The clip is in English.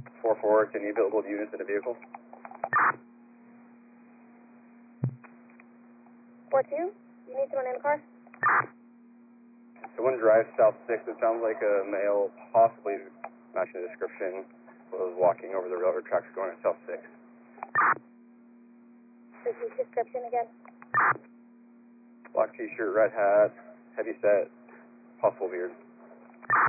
4-4, can you build units in the vehicle? 4-2, you need someone in the car? Someone drives South 6, it sounds like a male, possibly matching the description, was walking over the railroad tracks going to South 6. This is description again. Black t-shirt, red hat, heavy set, possible beard.